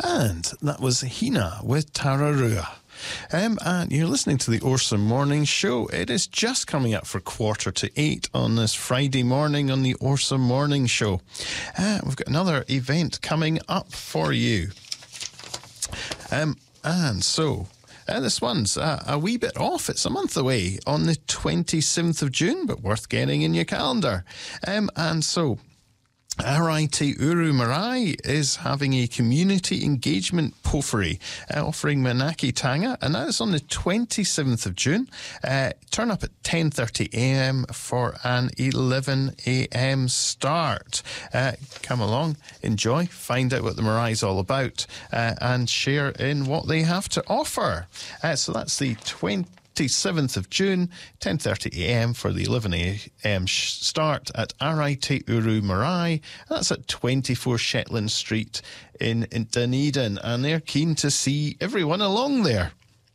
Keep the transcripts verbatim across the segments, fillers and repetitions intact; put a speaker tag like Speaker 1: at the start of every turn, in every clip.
Speaker 1: And that was Hina with Tararua. Um, and you're listening to the Awesome Morning Show. It is just coming up for quarter to eight on this Friday morning on the Awesome Morning Show. Uh, we've got another event coming up for you. Um, and so... Uh, this one's uh, a wee bit off. It's a month away on the twenty-seventh of June, but worth getting in your calendar. Um, and so... R I Te Uru Marae is having a community engagement potpourri uh, offering manakitanga, and that is on the twenty-seventh of June. Uh, turn up at ten thirty a m for an eleven a m start. Uh, come along, enjoy, find out what the marae is all about, uh, and share in what they have to offer. Uh, so that's the twenty-seventh of June, ten thirty a m for the eleven a m start at R I Te Uru Marae. That's at twenty-four Shetland Street in, in Dunedin, and they're keen to see everyone along there.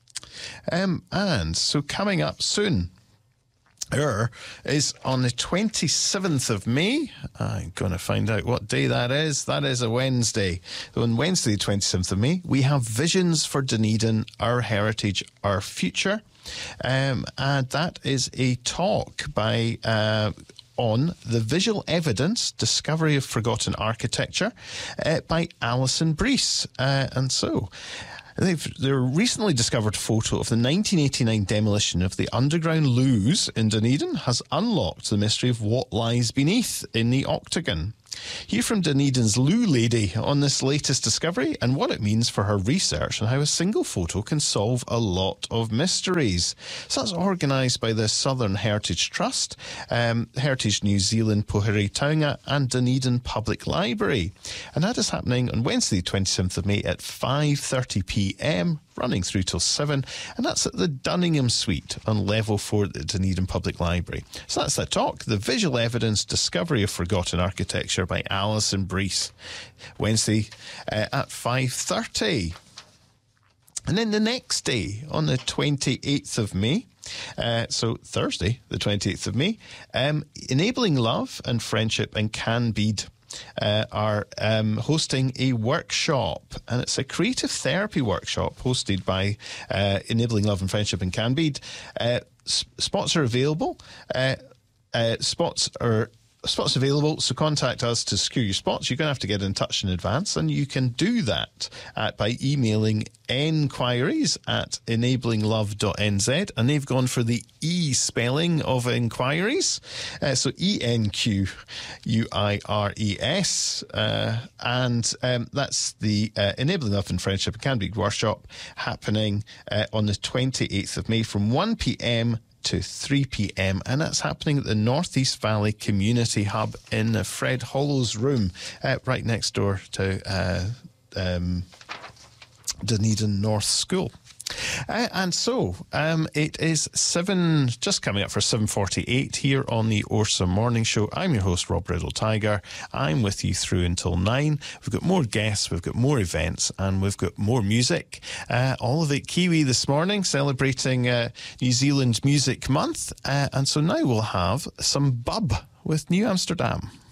Speaker 1: Um, and so coming up soon Er is on the twenty-seventh of May. I'm going to find out what day that is. That is a Wednesday. So on Wednesday, the twenty-seventh of May, we have Visions for Dunedin, Our Heritage, Our Future. Um, and that is a talk by... Uh, on the visual evidence, discovery of forgotten architecture, uh, by Alison Breese. Uh, and so... They've their recently discovered photo of the nineteen eighty-nine demolition of the underground loos in Dunedin has unlocked the mystery of what lies beneath in the Octagon. Hear from Dunedin's Lou lady on this latest discovery and what it means for her research and how a single photo can solve a lot of mysteries. So that's organised by the Southern Heritage Trust, um, Heritage New Zealand Pohiri Taunga and Dunedin Public Library. And that is happening on Wednesday, twenty-seventh of May at five thirty p m, running through till seven, and that's at the Dunningham Suite on level four at the Dunedin Public Library. So that's the talk, The Visual Evidence, Discovery of Forgotten Architecture by Alison Breese, Wednesday uh, at five thirty. And then the next day, on the twenty-eighth of May, uh, so Thursday, the twenty-eighth of May, um, Enabling Love and Friendship in Canbeed Uh, are um, hosting a workshop, and it's a creative therapy workshop hosted by uh, Enabling Love and Friendship in Canbeed. Uh, s- spots are available. Uh, uh, spots are spots available, so contact us to secure your spots. You're going to have to get in touch in advance, and you can do that at, by emailing enquiries at enabling love dot n z, and they've gone for the E spelling of inquiries, uh, so E N Q U I R E S, uh, and um, that's the uh, Enabling Love and Friendship Canbeed workshop happening uh, on the twenty-eighth of May from one p m to three p m, and that's happening at the North East Valley Community Hub in the Fred Hollows room, uh, right next door to uh, um, Dunedin North School. Uh, and so um, it is seven, just coming up for seven forty-eight here on the Awesome Morning Show. I'm your host, Rob Riddle Tiger. I'm with you through until nine. We've got more guests, we've got more events, and we've got more music. Uh, all of it Kiwi this morning, celebrating uh, New Zealand Music Month. Uh, and so now we'll have some Bub with New Amsterdam.